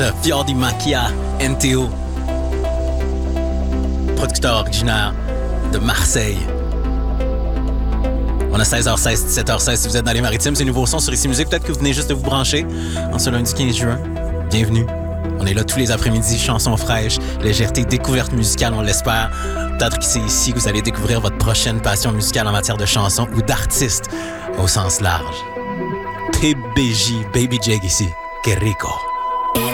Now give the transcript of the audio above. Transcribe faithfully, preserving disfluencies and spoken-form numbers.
Fior di Macchia, N T O, producteur originaire de Marseille. On a seize heures seize, dix-sept heures seize si vous êtes dans les Maritimes. C'est nouveau son sur Ici Musique. Peut-être que vous venez juste de vous brancher en ce lundi quinze juin. Bienvenue. On est là tous les après-midi, chansons fraîches, légèreté, découverte musicale, on l'espère. Peut-être que c'est ici que vous allez découvrir votre prochaine passion musicale en matière de chansons ou d'artistes au sens large. P B J, Baby Jake ici. Que rico.